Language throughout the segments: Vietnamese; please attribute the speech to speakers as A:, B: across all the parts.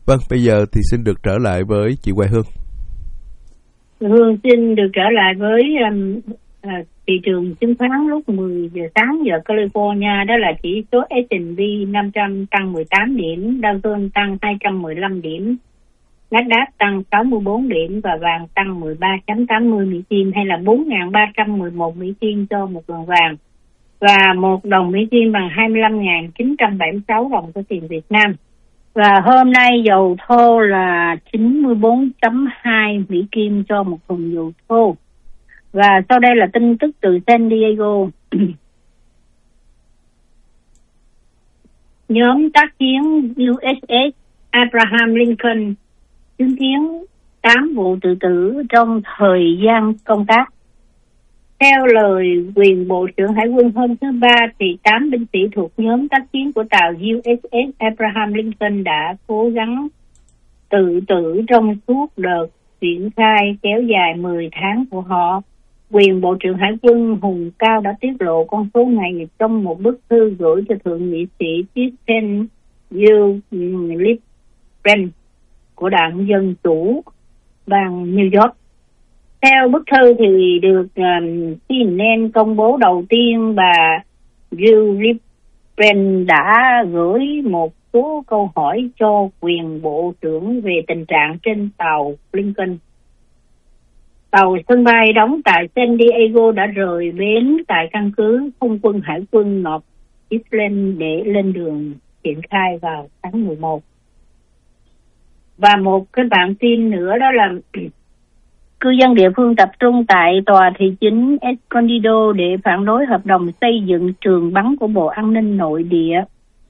A: Vâng, bây giờ thì xin được trở lại với chị Hoài Hương.
B: Hương xin được trở lại với thị trường chứng khoán lúc 10 giờ sáng giờ California. Đó là chỉ số S&P 500 tăng 18 điểm, Dow Jones tăng 215 điểm, Nasdaq tăng 64 điểm và vàng tăng 13.80 Mỹ Kim, hay là 4.311 Mỹ Kim cho một lượng vàng, và một đồng Mỹ Kim bằng 25.976 đồng của tiền Việt Nam. Và hôm nay dầu thô là 94.2 Mỹ Kim cho một thùng dầu thô. Và sau đây là tin tức từ San Diego. Nhóm tác chiến USS Abraham Lincoln chứng kiến 8 vụ tự tử trong thời gian công tác. Theo lời quyền Bộ trưởng Hải quân hôm thứ Ba, thì 8 binh sĩ thuộc nhóm tác chiến của tàu USS Abraham Lincoln đã cố gắng tự tử trong suốt đợt triển khai kéo dài 10 tháng của họ. Quyền Bộ trưởng Hải quân Hùng Cao đã tiết lộ con số này trong một bức thư gửi cho Thượng nghị sĩ Stephen Lippman của Đảng Dân Chủ bang New York. Theo bức thư thì được CNN công bố đầu tiên, bà Lippman đã gửi một số câu hỏi cho quyền bộ trưởng về tình trạng trên tàu Lincoln. Tàu sân bay đóng tại San Diego đã rời bến tại căn cứ không quân Hải quân North Island để lên đường triển khai vào tháng 11. Và một cái bản tin nữa đó là cư dân địa phương tập trung tại tòa thị chính Escondido để phản đối hợp đồng xây dựng trường bắn của Bộ An ninh Nội địa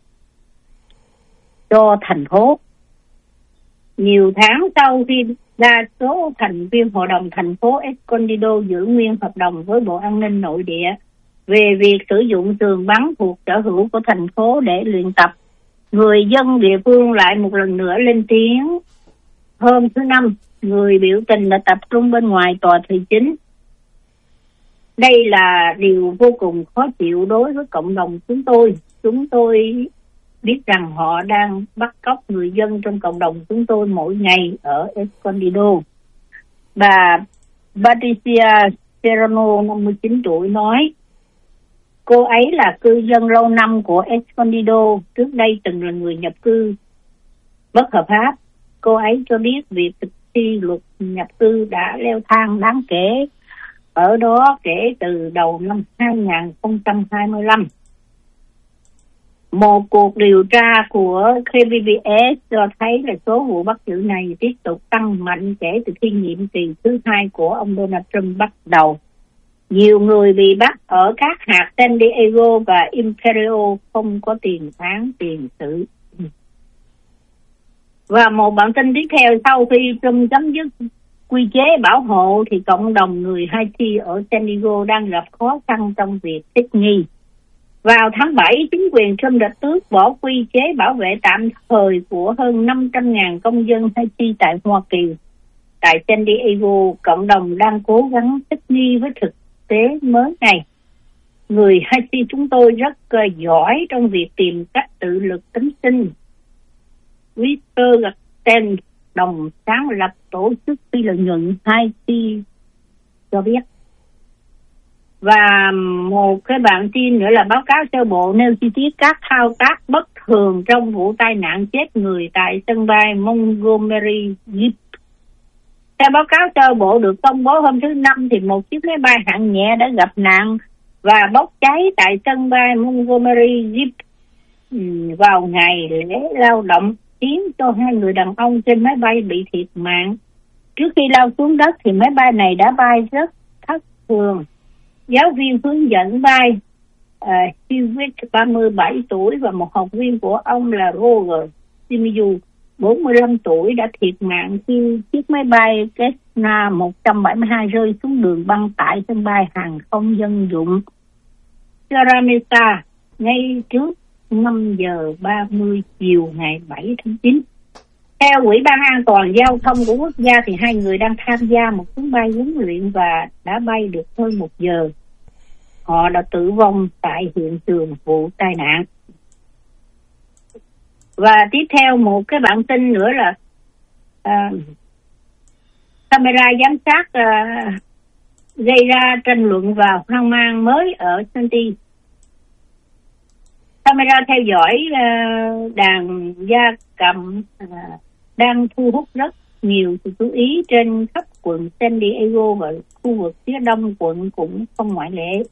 B: cho thành phố. Nhiều tháng sau khi đa số thành viên hội đồng thành phố Escondido giữ nguyên hợp đồng với Bộ An ninh Nội địa về việc sử dụng trường bắn thuộc sở hữu của thành phố để luyện tập, người dân địa phương lại một lần nữa lên tiếng. Hôm thứ Năm, người biểu tình đã tập trung bên ngoài tòa thị chính. Đây là điều vô cùng khó chịu đối với cộng đồng chúng tôi. Chúng tôi biết rằng họ đang bắt cóc người dân trong cộng đồng chúng tôi mỗi ngày ở Escondido. Bà Patricia Serrano, 59 tuổi, nói cô ấy là cư dân lâu năm của Escondido, trước đây từng là người nhập cư bất hợp pháp. Cô ấy cho biết việc thực thi luật nhập cư đã leo thang đáng kể ở đó kể từ đầu năm 2025. Một cuộc điều tra của KPBS cho thấy là số vụ bắt giữ này tiếp tục tăng mạnh kể từ khi nhiệm kỳ thứ 2 của ông Donald Trump bắt đầu. Nhiều người bị bắt ở các hạt San Diego và Imperial không có tiền án tiền sự. Và một bản tin tiếp theo, sau khi Trump chấm dứt quy chế bảo hộ thì cộng đồng người Haiti ở San Diego đang gặp khó khăn trong việc thích nghi. Vào tháng 7, chính quyền Trump đã tước bỏ quy chế bảo vệ tạm thời của hơn 500.000 công dân Haiti tại Hoa Kỳ. Tại San Diego, cộng đồng đang cố gắng thích nghi với thực tế mới này. Người Haiti chúng tôi rất giỏi trong việc tìm cách tự lực cánh sinh. Victor Gaten, đồng sáng lập tổ chức phi lợi nhuận Haiti, cho biết. Và một cái bản tin nữa là báo cáo sơ bộ nêu chi tiết các thao tác bất thường trong vụ tai nạn chết người tại sân bay Montgomery. Theo báo cáo sơ bộ được công bố hôm thứ Năm, thì một chiếc máy bay hạng nhẹ đã gặp nạn và bốc cháy tại sân bay Montgomery vào ngày lễ lao động, khiến cho 2 người đàn ông trên máy bay bị thiệt mạng. Trước khi lao xuống đất thì máy bay này đã bay rất thất thường. Giáo viên hướng dẫn bay Hewitt, 37 tuổi, và một học viên của ông là Roger Simiyu, 45 tuổi, đã thiệt mạng khi chiếc máy bay Cessna 172 rơi xuống đường băng tại sân bay hàng không dân dụng Saramesa ngay trước 5 giờ 30 chiều ngày 7 tháng 9. Theo Ủy ban An toàn Giao thông của quốc gia thì 2 người đang tham gia một chuyến bay huấn luyện và đã bay được hơn 1 giờ. Họ đã tử vong tại hiện trường vụ tai nạn. Và tiếp theo một cái bản tin nữa là camera giám sát gây ra tranh luận và hoang mang mới ở Santi. Camera theo dõi đàn gia cầm đang thu hút rất nhiều sự chú ý trên khắp quận San Diego và khu vực phía đông quận cũng không ngoại lệ.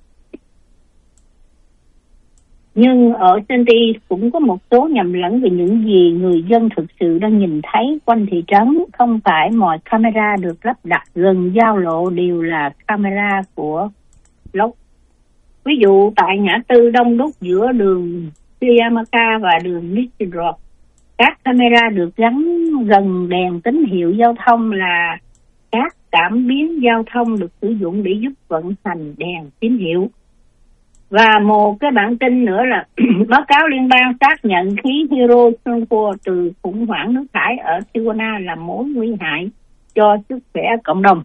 B: Nhưng ở Santi cũng có một số nhầm lẫn về những gì người dân thực sự đang nhìn thấy quanh thị trấn. Không phải mọi camera được lắp đặt gần giao lộ đều là camera của lốc. Ví dụ tại ngã tư đông đúc giữa đường Suyamaka và đường Nichiro, các camera được gắn gần đèn tín hiệu giao thông là các cảm biến giao thông được sử dụng để giúp vận hành đèn tín hiệu. Và một cái bản tin nữa là báo cáo liên bang xác nhận khí hydro sulfur từ khủng hoảng nước thải ở Tijuana là mối nguy hại cho sức khỏe cộng đồng.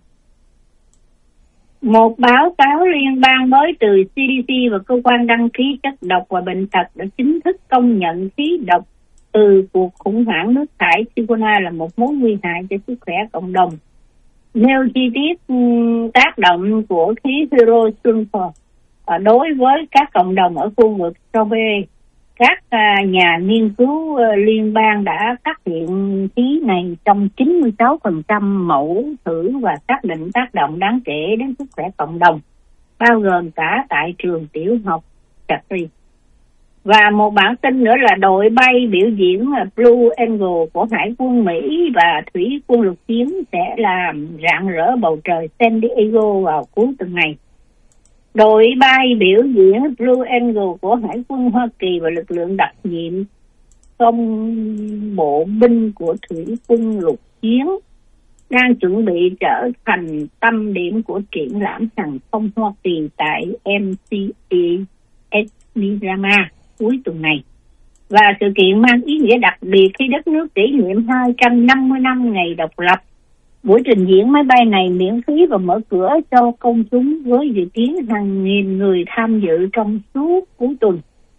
B: Một báo cáo liên bang mới từ CDC và cơ quan đăng ký chất độc và bệnh tật đã chính thức công nhận khí độc từ cuộc khủng hoảng nước thải Tijuana là một mối nguy hại cho sức khỏe cộng đồng. Nêu chi tiết tác động của khí hydro sulfur đối với các cộng đồng ở khu vực Strawberry, các nhà nghiên cứu liên bang đã phát hiện khí này trong 96% mẫu thử và xác định tác động đáng kể đến sức khỏe cộng đồng, bao gồm cả tại trường tiểu học Chakri. Và một bản tin nữa là đội bay biểu diễn Blue Eagle của Hải quân Mỹ và Thủy quân lục chiến sẽ làm rạng rỡ bầu trời San Diego vào cuối tuần này. Đội bay biểu diễn Blue Eagle của Hải quân Hoa Kỳ và lực lượng đặc nhiệm công bộ binh của Thủy quân lục chiến đang chuẩn bị trở thành tâm điểm của triển lãm hàng không Hoa Kỳ tại MCA Esmirama cuối tuần này. Và sự kiện mang ý nghĩa đặc biệt khi đất nước kỷ niệm 250 năm ngày độc lập. Buổi trình diễn máy bay này miễn phí và mở cửa cho công chúng với dự kiến hàng nghìn người tham dự trong suốt cuối tuần.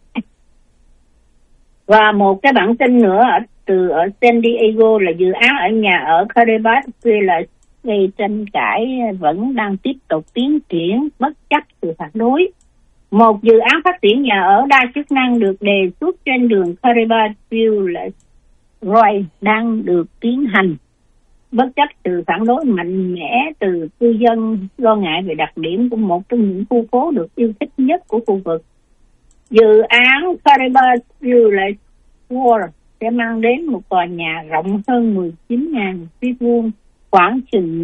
B: Và một cái bản tin nữa ở San Diego là dự án ở nhà ở Caribas Village gây tranh cãi vẫn đang tiếp tục tiến triển bất chấp sự phản đối. Một dự án phát triển nhà ở đa chức năng được đề xuất trên đường Caribas Village Roy đang được tiến hành bất chấp sự phản đối mạnh mẽ từ cư dân lo ngại về đặc điểm của một trong những khu phố được yêu thích nhất của khu vực. Dự án Caribas Village World sẽ mang đến một tòa nhà rộng hơn 19.000 feet vuông, khoảng chừng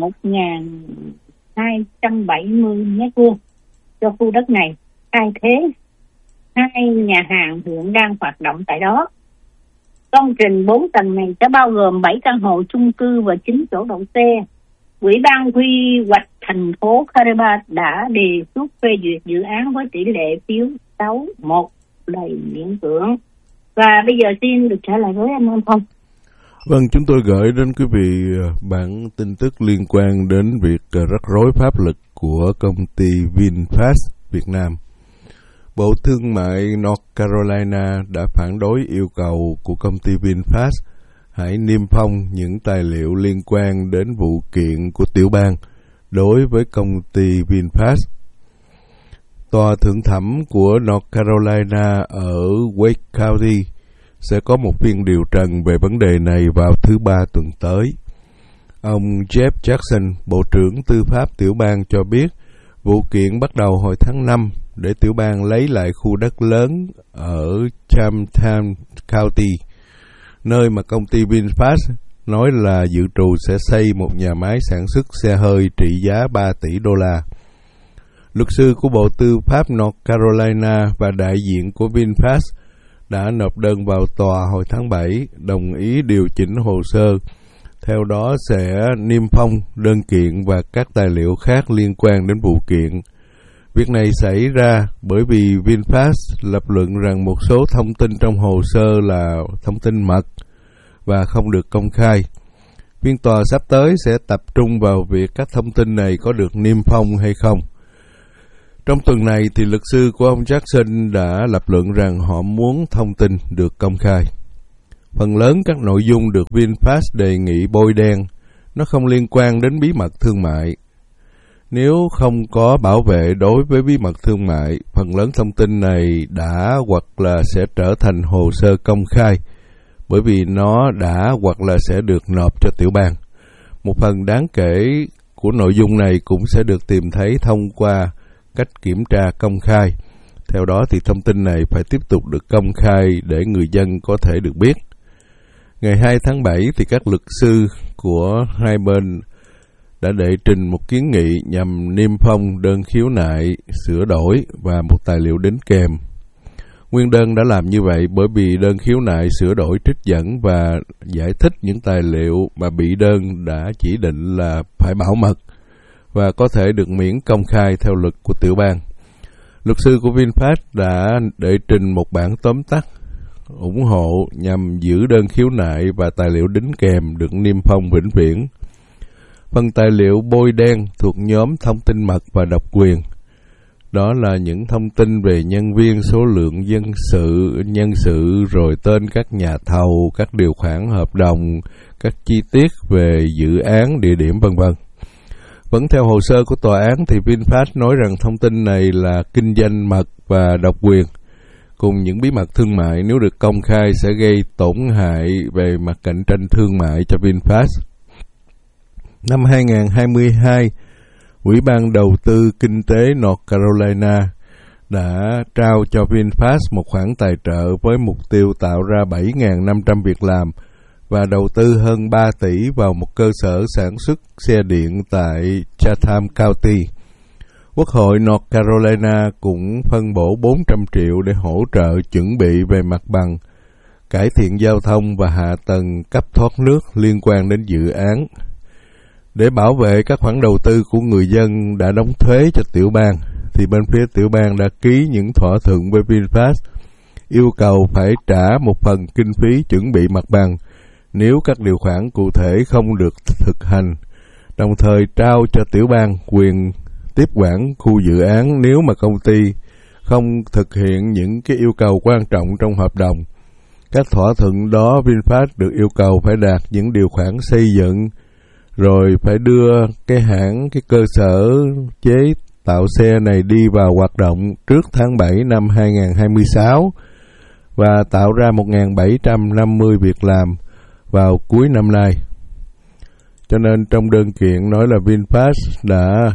B: 1.270 mét vuông cho khu đất này, thay thế 2 nhà hàng hiện đang hoạt động tại đó. Công trình 4 tầng này sẽ bao gồm 7 căn hộ chung cư và 9 chỗ đậu xe. Ủy ban quy hoạch thành phố Caribas đã đề xuất phê duyệt dự án với tỷ lệ phiếu 6-1 đầy miễn cưỡng. Và bây giờ xin được trả lời với anh Phong.
A: Vâng, chúng tôi gửi đến quý vị bản tin tức liên quan đến việc rắc rối pháp luật của công ty VinFast Việt Nam. Bộ Thương mại North Carolina đã phản đối yêu cầu của công ty VinFast hãy niêm phong những tài liệu liên quan đến vụ kiện của tiểu bang đối với công ty VinFast. Tòa thượng thẩm của North Carolina ở Wake County sẽ có một phiên điều trần về vấn đề này vào thứ Ba tuần tới. Ông Jeff Jackson, Bộ trưởng Tư pháp tiểu bang cho biết vụ kiện bắt đầu hồi tháng 5 để tiểu bang lấy lại khu đất lớn ở Chatham County, nơi mà công ty VinFast nói là dự trù sẽ xây một nhà máy sản xuất xe hơi trị giá 3 tỷ đô la. Luật sư của Bộ Tư pháp North Carolina và đại diện của VinFast đã nộp đơn vào tòa hồi tháng 7 đồng ý điều chỉnh hồ sơ. Theo đó sẽ niêm phong đơn kiện và các tài liệu khác liên quan đến vụ kiện. Việc này xảy ra bởi vì VinFast lập luận rằng một số thông tin trong hồ sơ là thông tin mật và không được công khai. Phiên tòa sắp tới sẽ tập trung vào việc các thông tin này có được niêm phong hay không. Trong tuần này thì luật sư của ông Jackson đã lập luận rằng họ muốn thông tin được công khai. Phần lớn các nội dung được VinFast đề nghị bôi đen, nó không liên quan đến bí mật thương mại. Nếu không có bảo vệ đối với bí mật thương mại, phần lớn thông tin này đã hoặc là sẽ trở thành hồ sơ công khai, bởi vì nó đã hoặc là sẽ được nộp cho tiểu bang. Một phần đáng kể của nội dung này cũng sẽ được tìm thấy thông qua cách kiểm tra công khai. Theo đó thì thông tin này phải tiếp tục được công khai để người dân có thể được biết. Ngày 2 tháng 7 thì các luật sư của hai bên đã đệ trình một kiến nghị nhằm niêm phong đơn khiếu nại, sửa đổi và một tài liệu đính kèm. Nguyên đơn đã làm như vậy bởi vì đơn khiếu nại sửa đổi trích dẫn và giải thích những tài liệu mà bị đơn đã chỉ định là phải bảo mật và có thể được miễn công khai theo luật của tiểu bang. Luật sư của VinFast đã đệ trình một bản tóm tắt ủng hộ nhằm giữ đơn khiếu nại và tài liệu đính kèm được niêm phong vĩnh viễn. Phần tài liệu bôi đen thuộc nhóm thông tin mật và độc quyền. Đó là những thông tin về nhân viên, số lượng nhân sự, rồi tên các nhà thầu, các điều khoản hợp đồng, các chi tiết về dự án, địa điểm v.v. Vẫn theo hồ sơ của tòa án thì VinFast nói rằng thông tin này là kinh doanh mật và độc quyền, cùng những bí mật thương mại nếu được công khai sẽ gây tổn hại về mặt cạnh tranh thương mại cho VinFast. Năm 2022, Ủy ban Đầu tư Kinh tế North Carolina đã trao cho VinFast một khoản tài trợ với mục tiêu tạo ra 7.500 việc làm và đầu tư hơn 3 tỷ vào một cơ sở sản xuất xe điện tại Chatham County. Quốc hội North Carolina cũng phân bổ 400 triệu để hỗ trợ chuẩn bị về mặt bằng, cải thiện giao thông và hạ tầng cấp thoát nước liên quan đến dự án. Để bảo vệ các khoản đầu tư của người dân đã đóng thuế cho tiểu bang, thì bên phía tiểu bang đã ký những thỏa thuận với VinFast, yêu cầu phải trả một phần kinh phí chuẩn bị mặt bằng nếu các điều khoản cụ thể không được thực hành, đồng thời trao cho tiểu bang quyền tiếp quản khu dự án nếu mà công ty không thực hiện những cái yêu cầu quan trọng trong hợp đồng. Các thỏa thuận đó VinFast được yêu cầu phải đạt những điều khoản xây dựng, rồi phải đưa cái cơ sở chế tạo xe này đi vào hoạt động trước tháng 7 năm 2026 và tạo ra 1.750 việc làm vào cuối năm nay. Cho nên trong đơn kiện nói là VinFast đã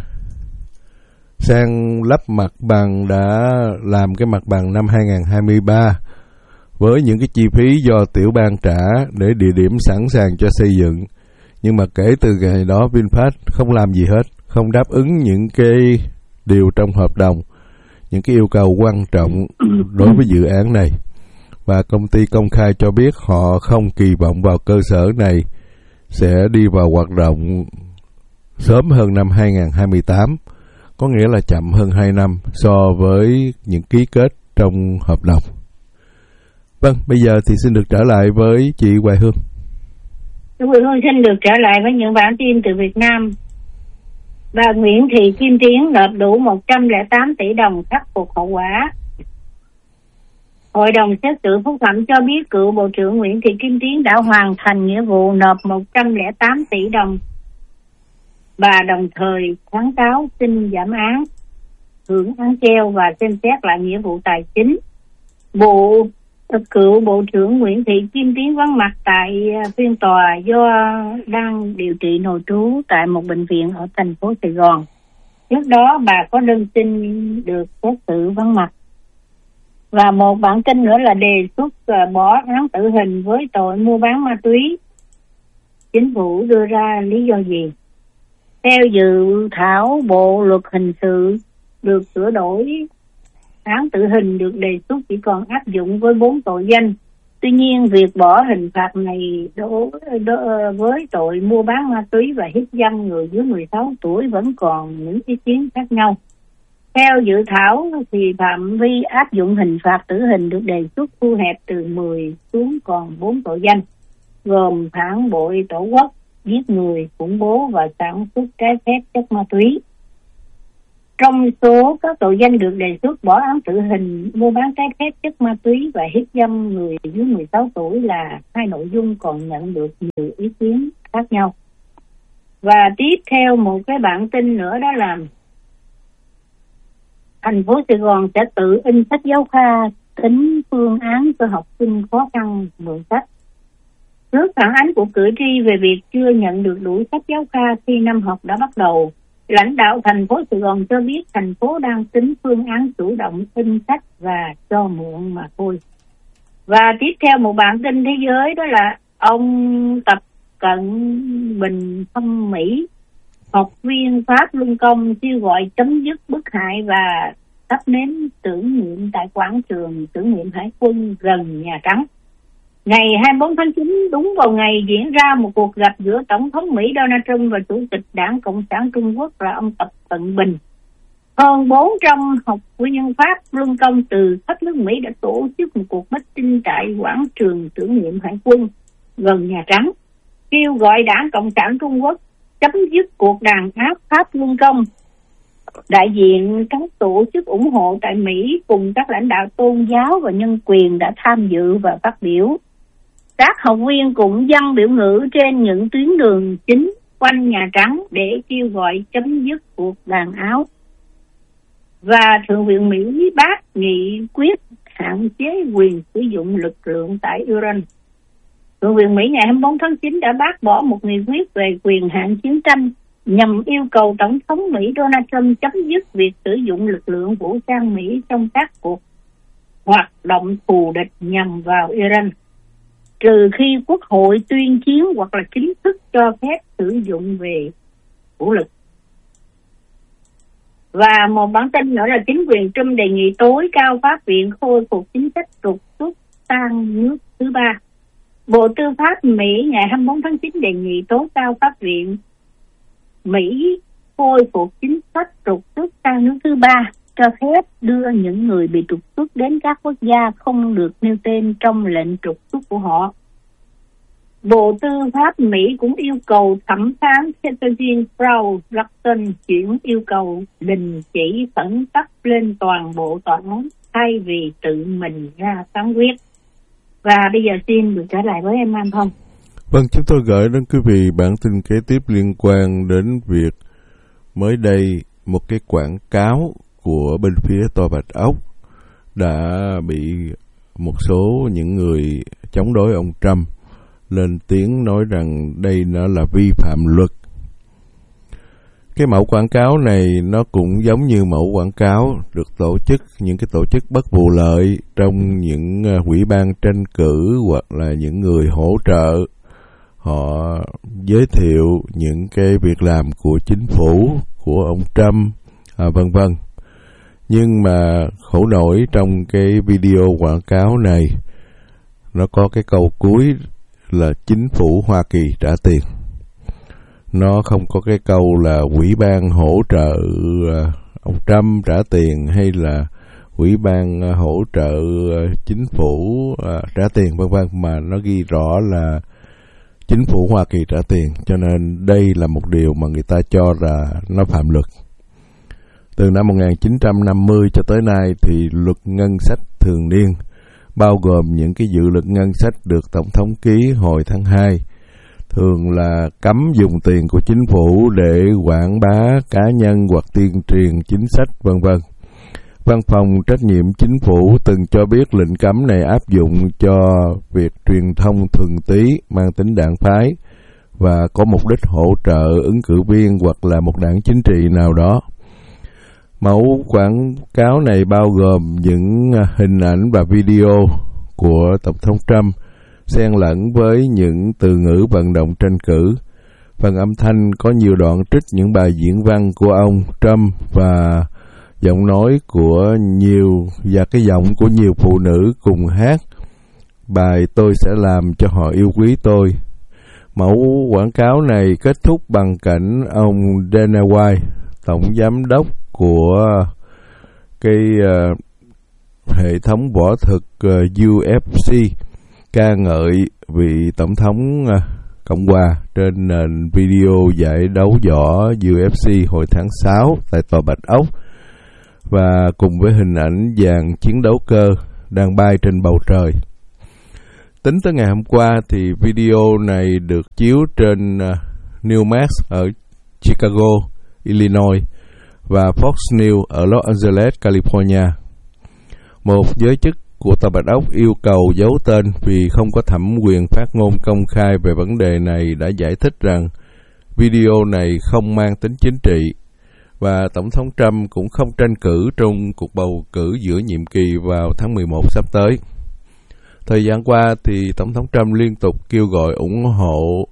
A: sang lắp mặt bằng, đã làm cái mặt bằng năm 2023 với những cái chi phí do tiểu bang trả để địa điểm sẵn sàng cho xây dựng. Nhưng mà kể từ ngày đó VinFast không làm gì hết, không đáp ứng những cái điều trong hợp đồng, những cái yêu cầu quan trọng đối với dự án này. Và công ty công khai cho biết họ không kỳ vọng vào cơ sở này sẽ đi vào hoạt động sớm hơn năm 2028, có nghĩa là chậm hơn 2 năm so với những ký kết trong hợp đồng. Vâng, bây giờ thì xin được trở lại với chị Hoài Hương.
B: Quỳ Hương xin được trở lại với những bản tin từ Việt Nam. Bà Nguyễn Thị Kim Tiến nộp đủ 108 tỷ đồng khắc phục hậu quả. Hội đồng xét xử phúc thẩm cho biết cựu Bộ trưởng Nguyễn Thị Kim Tiến đã hoàn thành nghĩa vụ nộp 108 tỷ đồng. Bà đồng thời kháng cáo xin giảm án, hưởng án treo và xem xét lại nghĩa vụ tài chính. Cựu Bộ trưởng Nguyễn Thị Kim Tiến vắng mặt tại phiên tòa do đang điều trị nội trú tại một bệnh viện ở thành phố Sài Gòn. Trước đó bà có đơn xin được xét xử vắng mặt. Và một bản tin nữa là đề xuất bỏ án tử hình với tội mua bán ma túy. Chính phủ đưa ra lý do gì? Theo dự thảo Bộ luật hình sự được sửa đổi, án tử hình được đề xuất chỉ còn áp dụng với 4 tội danh. Tuy nhiên, việc bỏ hình phạt này với tội mua bán ma túy và hiếp dâm người dưới 16 tuổi vẫn còn những ý kiến khác nhau. Theo dự thảo thì phạm vi áp dụng hình phạt tử hình được đề xuất thu hẹp từ 10 xuống còn 4 tội danh, gồm phản bội tổ quốc, giết người, khủng bố và sản xuất trái phép chất ma túy. Trong số các tội danh được đề xuất bỏ án tử hình, mua bán trái phép chất ma túy và hiếp dâm người dưới 16 tuổi là hai nội dung còn nhận được nhiều ý kiến khác nhau. Và tiếp theo một cái bản tin nữa, đó là thành phố Sài Gòn sẽ tự in sách giáo khoa tính phương án cho học sinh khó khăn mượn sách. Trước phản ánh của cử tri về việc chưa nhận được đủ sách giáo khoa khi năm học đã bắt đầu, lãnh đạo thành phố Sài Gòn cho biết thành phố đang tính phương án chủ động in sách và cho mượn mà thôi. Và tiếp theo một bản tin thế giới, đó là ông Tập Cận Bình thăm Mỹ, học viên Pháp Luân Công kêu gọi chấm dứt bức hại và thắp nến tưởng niệm tại quảng trường tưởng niệm Hải quân gần Nhà Trắng. Ngày 24 tháng 9, đúng vào ngày diễn ra một cuộc gặp giữa Tổng thống Mỹ Donald Trump và Chủ tịch Đảng Cộng sản Trung Quốc là ông Tập Cận Bình. Hơn 400 học viên Pháp Luân Công từ khắp nước Mỹ đã tổ chức một cuộc meeting tại quảng trường tưởng niệm Hải quân gần Nhà Trắng, kêu gọi Đảng Cộng sản Trung Quốc chấm dứt cuộc đàn áp Pháp Luân Công. Đại diện các tổ chức ủng hộ tại Mỹ cùng các lãnh đạo tôn giáo và nhân quyền đã tham dự và phát biểu. Các học viên cũng dâng biểu ngữ trên những tuyến đường chính quanh Nhà Trắng để kêu gọi chấm dứt cuộc đàn áp. Và Thượng viện Mỹ bác nghị quyết hạn chế quyền sử dụng lực lượng tại Iran. Thượng viện Mỹ ngày 24 tháng 9 đã bác bỏ một nghị quyết về quyền hạn chiến tranh nhằm yêu cầu Tổng thống Mỹ Donald Trump chấm dứt việc sử dụng lực lượng vũ trang Mỹ trong các cuộc hoạt động thù địch nhằm vào Iran, trừ khi Quốc hội tuyên chiến hoặc là chính thức cho phép sử dụng về vũ lực. Và một bản tin nữa là chính quyền Trump đề nghị tối cao pháp viện khôi phục chính sách trục xuất sang nước thứ ba. Bộ Tư pháp Mỹ ngày 24 tháng 9 đề nghị tối cao pháp viện Mỹ khôi phục chính sách trục xuất sang nước thứ ba, cho phép đưa những người bị trục xuất đến các quốc gia không được nêu tên trong lệnh trục xuất của họ. Bộ Tư pháp Mỹ cũng yêu cầu thẩm phán Catherine Brown Jackson chuyển yêu cầu đình chỉ khẩn cấp lên toàn bộ tòa án thay vì tự mình ra phán quyết. Và bây giờ xin được trở lại với em Anh Thông.
A: Vâng, chúng tôi gửi đến quý vị bản tin kế tiếp liên quan đến việc mới đây một cái quảng cáo của bên phía Tòa Bạch Ốc đã bị một số những người chống đối ông Trump lên tiếng nói rằng đây nó là vi phạm luật. Cái mẫu quảng cáo này nó cũng giống như mẫu quảng cáo được tổ chức những cái tổ chức bất vụ lợi trong những ủy ban tranh cử hoặc là những người hỗ trợ. Họ giới thiệu những cái việc làm của chính phủ, của ông Trump, vân vân. Nhưng mà khổ nổi trong cái video quảng cáo này, nó có cái câu cuối là chính phủ Hoa Kỳ trả tiền. Nó không có cái câu là ủy ban hỗ trợ ông Trump trả tiền hay là ủy ban hỗ trợ chính phủ trả tiền vân vân, mà nó ghi rõ là chính phủ Hoa Kỳ trả tiền, cho nên đây là một điều mà người ta cho là nó phạm luật. Từ năm 1950 cho tới nay thì luật ngân sách thường niên, bao gồm những cái dự luật ngân sách được Tổng thống ký hồi tháng 2, thường là cấm dùng tiền của chính phủ để quảng bá cá nhân hoặc tuyên truyền chính sách vân vân. Văn phòng trách nhiệm chính phủ từng cho biết lệnh cấm này áp dụng cho việc truyền thông thuần túy mang tính đảng phái và có mục đích hỗ trợ ứng cử viên hoặc là một đảng chính trị nào đó. Mẫu quảng cáo này bao gồm những hình ảnh và video của Tổng thống Trump xen lẫn với những từ ngữ vận động tranh cử. Phần âm thanh có nhiều đoạn trích những bài diễn văn của ông Trump và giọng nói của cái giọng của nhiều phụ nữ cùng hát bài "Tôi sẽ làm cho họ yêu quý tôi". Mẫu quảng cáo này kết thúc bằng cảnh ông Dana White, tổng giám đốc của cái hệ thống võ thực UFC, ca ngợi vị tổng thống Cộng hòa trên nền video giải đấu võ UFC hồi tháng 6 tại Tòa Bạch Ốc, và cùng với hình ảnh dàn chiến đấu cơ đang bay trên bầu trời. Tính tới ngày hôm qua thì video này được chiếu trên Newsmax ở Chicago, Illinois và Fox News ở Los Angeles, California. Một giới chức của Tòa Bạch Ốc yêu cầu giấu tên vì không có thẩm quyền phát ngôn công khai về vấn đề này, đã giải thích rằng video này không mang tính chính trị và Tổng thống Trump cũng không tranh cử trong cuộc bầu cử giữa nhiệm kỳ vào tháng 11 sắp tới. Thời gian qua thì Tổng thống Trump liên tục kêu gọi ủng hộ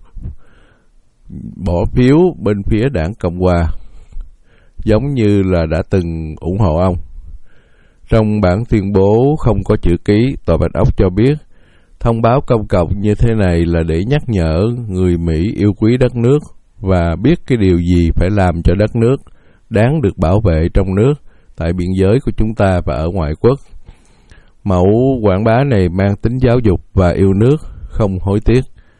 A: bỏ phiếu bên phía đảng Cộng hòa, giống như là đã từng ủng hộ ông. Trong bản tuyên bố không có chữ ký, Tòa Bạch Ốc cho biết thông báo công cộng như thế này là để nhắc nhở người Mỹ yêu quý đất nước và biết cái điều gì phải làm cho đất nước đáng được bảo vệ trong nước, tại biên giới của chúng ta và ở ngoại quốc. Mẫu quảng bá này mang tính giáo dục và yêu nước, không hối tiếc.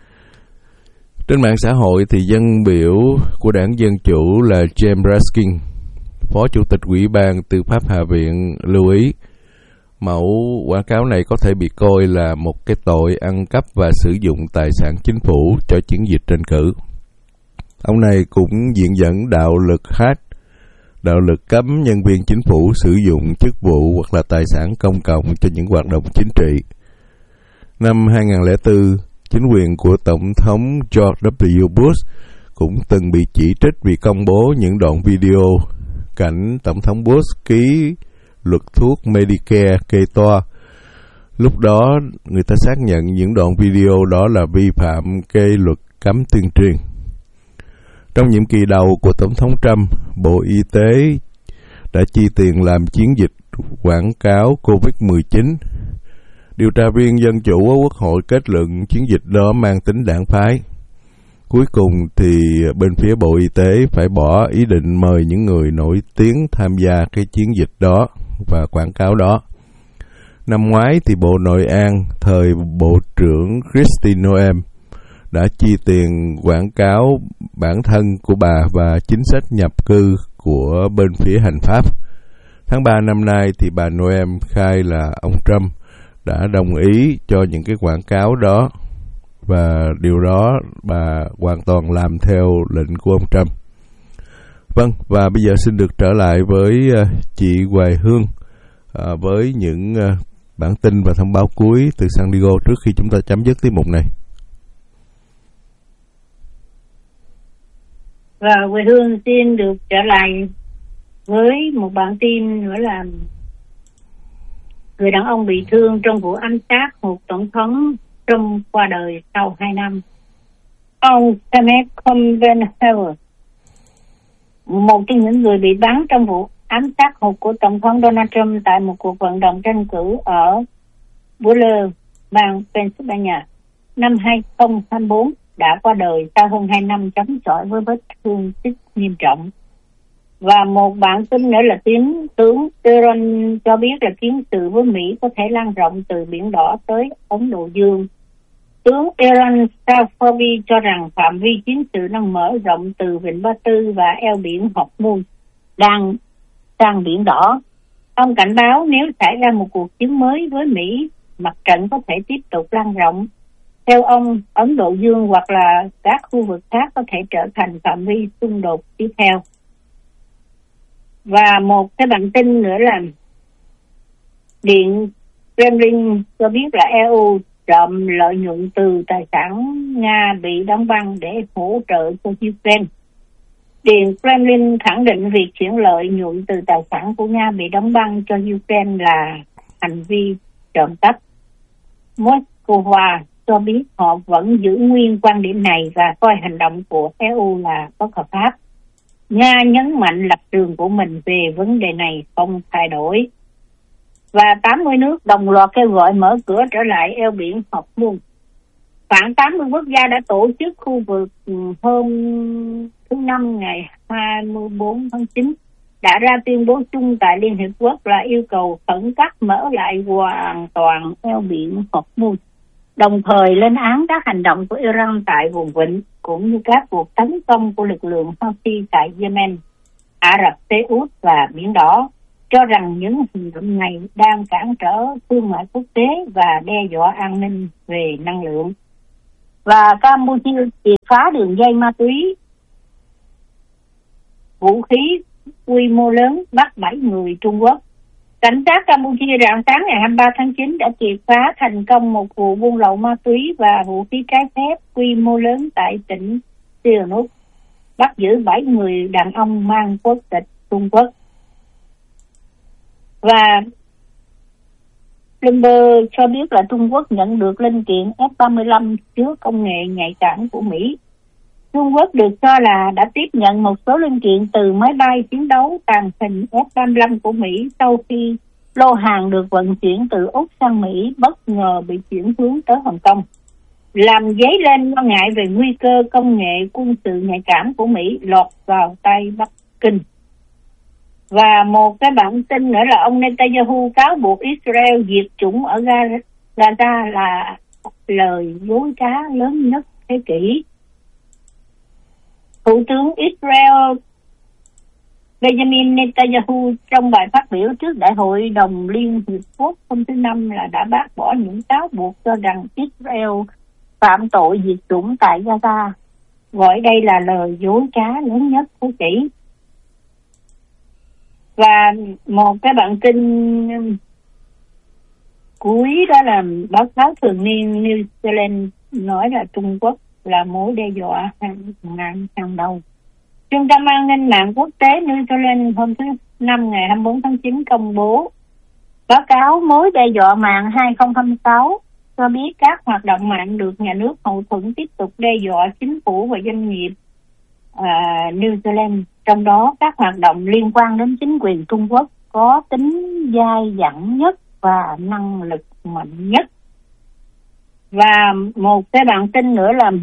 A: Trên mạng xã hội thì dân biểu của đảng Dân Chủ là James Raskin, Phó Chủ tịch Ủy ban Tư pháp Hạ viện, lưu ý mẫu quảng cáo này có thể bị coi là một cái tội ăn cắp và sử dụng tài sản chính phủ cho chiến dịch tranh cử. Ông này cũng diện dẫn đạo lực cấm nhân viên chính phủ sử dụng chức vụ hoặc là tài sản công cộng cho những hoạt động chính trị. Năm 2004, chính quyền của Tổng thống George W. Bush cũng từng bị chỉ trích vì công bố những đoạn video cảnh Tổng thống Bush ký luật thuốc Medicare kê toa. Lúc đó, người ta xác nhận những đoạn video đó là vi phạm cái luật cấm tuyên truyền. Trong nhiệm kỳ đầu của Tổng thống Trump, Bộ Y tế đã chi tiền làm chiến dịch quảng cáo COVID-19. Điều tra viên Dân Chủ ở Quốc hội kết luận chiến dịch đó mang tính đảng phái. Cuối cùng thì bên phía Bộ Y tế phải bỏ ý định mời những người nổi tiếng tham gia cái chiến dịch đó và quảng cáo đó. Năm ngoái thì Bộ Nội an, thời Bộ trưởng Kristi Noem, đã chi tiền quảng cáo bản thân của bà và chính sách nhập cư của bên phía hành pháp. Tháng 3 năm nay thì bà Noem khai là ông Trump đã đồng ý cho những cái quảng cáo đó, và điều đó bà hoàn toàn làm theo lệnh của ông Trump. Vâng, và bây giờ xin được trở lại với chị Hoài Hương với những bản tin và thông báo cuối từ San Diego trước khi chúng ta chấm dứt tiết mục này.
B: Và Hoài Hương xin được trở lại với một bản tin nữa là người đàn ông bị thương trong vụ ám sát một tổng thống Trump qua đời sau 2 năm. Ông Kenneth Copenhaver, một trong những người bị bắn trong vụ ám sát hụt của Tổng thống Donald Trump tại một cuộc vận động tranh cử ở Butler, bang Pennsylvania, năm 2024, đã qua đời sau hơn 2 năm chống chọi với vết thương tích nghiêm trọng. Và một bản tin nữa là tướng Teron cho biết là chiến sự với Mỹ có thể lan rộng từ Biển Đỏ tới Ấn Độ Dương. Tướng Aaron Salfobi cho rằng phạm vi chiến sự đang mở rộng từ Vịnh Ba Tư và eo biển Hormuz đang sang Biển Đỏ. Ông cảnh báo nếu xảy ra một cuộc chiến mới với Mỹ, mặt trận có thể tiếp tục lan rộng. Theo ông, Ấn Độ Dương hoặc là các khu vực khác có thể trở thành phạm vi xung đột tiếp theo. Và một cái bản tin nữa là Điện Kremlin cho biết là EU trộm lợi nhuận từ tài sản Nga bị đóng băng để hỗ trợ cho Ukraine. Điện Kremlin khẳng định việc chuyển lợi nhuận từ tài sản của Nga bị đóng băng cho Ukraine là hành vi trộm cắp. Moscow cho biết họ vẫn giữ nguyên quan điểm này và coi hành động của EU là bất hợp pháp. Nga nhấn mạnh lập trường của mình về vấn đề này không thay đổi. Và 80 nước đồng loạt kêu gọi mở cửa trở lại eo biển Hormuz. Khoảng 80 quốc gia đã tổ chức khu vực hôm thứ Năm ngày 24 tháng 9 đã ra tuyên bố chung tại Liên Hiệp Quốc là yêu cầu khẩn cấp mở lại hoàn toàn eo biển Hormuz, đồng thời lên án các hành động của Iran tại vùng vịnh cũng như các cuộc tấn công của lực lượng Houthi tại Yemen, Ả Rập Xê Út và Biển Đỏ, cho rằng những hành động này đang cản trở thương mại quốc tế và đe dọa an ninh về năng lượng. Và Campuchia triệt phá đường dây ma túy, vũ khí quy mô lớn, bắt 7 người Trung Quốc. Cảnh sát Campuchia rạng sáng ngày 23 tháng 9 đã triệt phá thành công một vụ buôn lậu ma túy và vũ khí trái phép quy mô lớn tại tỉnh Sihanouk, bắt giữ 7 người đàn ông mang quốc tịch Trung Quốc. Và Bloomberg cho biết là Trung Quốc nhận được linh kiện F-35 chứa công nghệ nhạy cảm của Mỹ. Trung Quốc được cho là đã tiếp nhận một số linh kiện từ máy bay chiến đấu tàng hình F-35 của Mỹ sau khi lô hàng được vận chuyển từ Úc sang Mỹ bất ngờ bị chuyển hướng tới Hồng Kông, làm dấy lên lo ngại về nguy cơ công nghệ quân sự nhạy cảm của Mỹ lọt vào tay Bắc Kinh. Và một cái bản tin nữa là ông Netanyahu cáo buộc Israel diệt chủng ở Gaza là lời dối trá lớn nhất thế kỷ. Thủ tướng Israel Benjamin Netanyahu trong bài phát biểu trước Đại hội đồng Liên Hiệp Quốc hôm thứ Năm là đã bác bỏ những cáo buộc cho rằng Israel phạm tội diệt chủng tại Gaza, gọi đây là lời dối trá lớn nhất thế kỷ. Và một cái bản tin cuối đó là báo cáo thường niên New Zealand nói là Trung Quốc là mối đe dọa hàng đầu. Trung tâm An ninh mạng quốc tế New Zealand hôm thứ Năm ngày 24 tháng 9 công bố báo cáo mối đe dọa mạng 2026 cho biết các hoạt động mạng được nhà nước hậu thuẫn tiếp tục đe dọa chính phủ và doanh nghiệp New Zealand, trong đó các hoạt động liên quan đến chính quyền Trung Quốc có tính dai dẳng nhất và năng lực mạnh nhất. Và một cái bản tin nữa là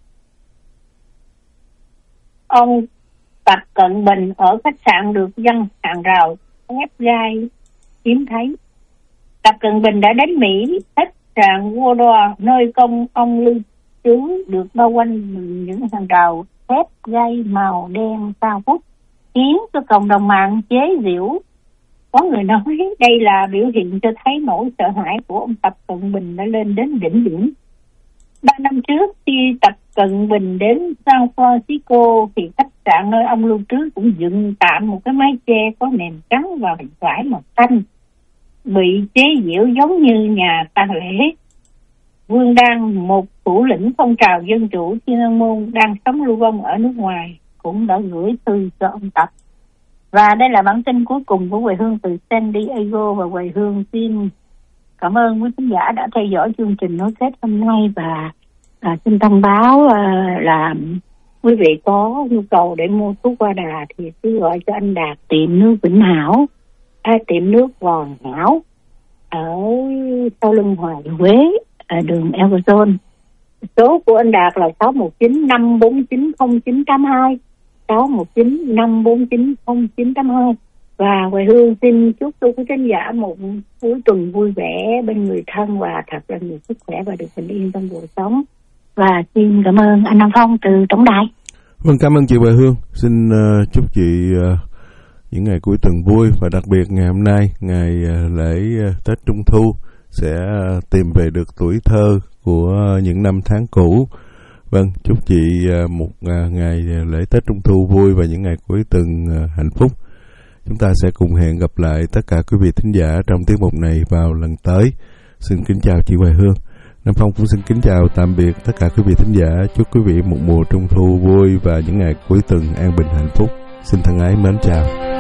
B: ông Tập Cận Bình ở khách sạn được dân hàng rào ép gai hiếm thấy. Tập Cận Bình đã đến Mỹ, khách sạn Waldorf nơi ông lưu trú được bao quanh những hàng rào thép gai màu đen cao vút, khiến cho cộng đồng mạng chế giễu. Có người nói đây là biểu hiện cho thấy nỗi sợ hãi của ông Tập Cận Bình đã lên đến đỉnh điểm. 3 năm trước khi Tập Cận Bình đến San Francisco thì khách sạn nơi ông lưu trú cũng dựng tạm một cái mái che có nệm trắng và vải màu xanh, bị chế giễu giống như nhà tang lễ. Vương Đan, một thủ lĩnh phong trào dân chủ Thiên An Môn đang sống lưu vong ở nước ngoài, cũng đã gửi thư cho ông Tập. Và đây là bản tin cuối cùng của Quầy Hương từ San Diego, và Quầy Hương xin cảm ơn quý khán giả đã theo dõi chương trình nói kết hôm nay, và xin thông báo là quý vị có nhu cầu để mua thuốc Qua Đà thì cứ gọi cho anh Đạt tiệm nước Vĩnh Hảo, tiệm nước Hoàng Hảo ở sau lưng Hoài Quế, ở đường Everton. Số của anh Đạt là 619-549-0982, 619-549-0982. Và Quầy Hương xin chúc cho quý khán giả một cuối tuần vui vẻ bên người thân và thật là nhiều sức khỏe và được bình yên trong cuộc sống. Và xin cảm ơn anh Nam Phong từ Tổng đài.
A: Vâng, cảm ơn chị Quầy Hương. Xin chúc chị những ngày cuối tuần vui, và đặc biệt ngày hôm nay, ngày lễ Tết Trung Thu, sẽ tìm về được tuổi thơ của những năm tháng cũ. Vâng, chúc chị một ngày lễ Tết Trung Thu vui và những ngày cuối tuần hạnh phúc. Chúng ta sẽ cùng hẹn gặp lại tất cả quý vị thính giả trong tiết mục này vào lần tới. Xin kính chào chị Quầy Hương. Nam Phong cũng xin kính chào tạm biệt tất cả quý vị thính giả. Chúc quý vị một mùa Trung Thu vui và những ngày cuối tuần an bình hạnh phúc. Xin thân ái mến chào.